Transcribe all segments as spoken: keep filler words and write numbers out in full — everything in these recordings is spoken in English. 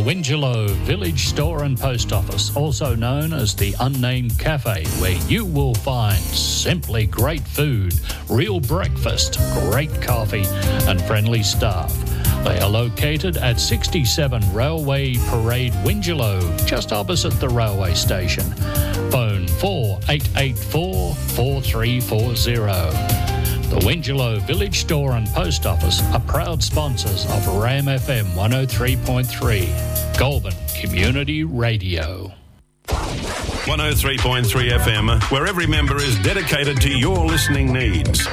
Wingelow Village Store and Post Office, also known as the Unnamed Cafe, where you will find simply great food, real breakfast, great coffee and friendly staff. They are located at sixty-seven Railway Parade, Wingelow, just opposite the railway station. Phone four eight eight four, four three four zero. The Wingelow Village Store and Post Office are proud sponsors of Ram F M one oh three point three, Goulburn Community Radio. one oh three point three F M, where every member is dedicated to your listening needs.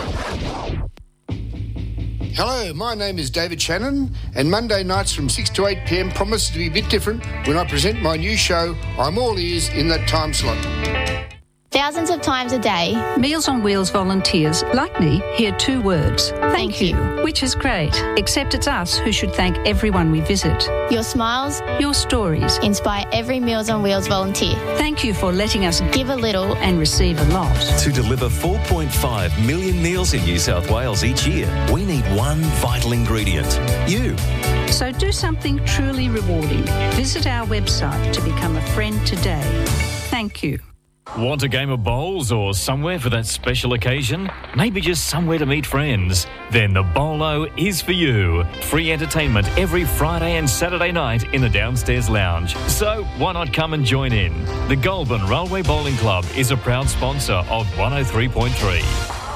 Hello, my name is David Shannon, and Monday nights from six to eight p.m. promises to be a bit different when I present my new show, I'm All Ears, in that time slot. Thousands of times a day, Meals on Wheels volunteers, like me, hear two words. Thank, Thank you. you. Which is great, except it's us who should thank everyone we visit. Your smiles Your stories inspire every Meals on Wheels volunteer. Thank you for letting us Give a little and receive a lot. To deliver four point five million meals in New South Wales each year, we need one vital ingredient: you. So do something truly rewarding. Visit our website to become a friend today. Thank you. Want a game of bowls or somewhere for that special occasion? Maybe just somewhere to meet friends? Then the Bolo is for you. Free entertainment every Friday and Saturday night in the downstairs lounge. So why not come and join in? The Goulburn Railway Bowling Club is a proud sponsor of one oh three point three.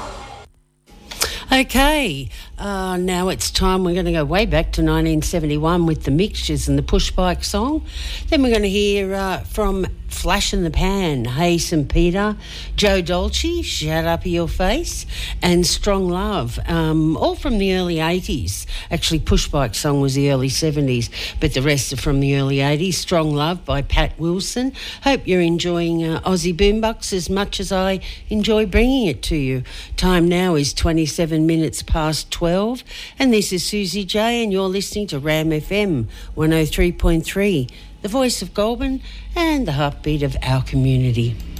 Okay, uh, now it's time. We're going to go way back to nineteen seventy-one with the Mixtures and the Push Bike song. Then we're going to hear uh, from Flash in the Pan, Hey Saint Peter, Joe Dolce, Shut Up Your Face, and Strong Love, um, all from the early eighties. Actually, Push Bike song was the early seventies, but the rest are from the early eighties. Strong Love by Pat Wilson. Hope you're enjoying uh, Aussie Boombox as much as I enjoy bringing it to you. Time now is twenty-seven minutes past twelve, and this is Susie J, and you're listening to Ram F M one oh three point three, the voice of Goulburn and the heartbeat of our community.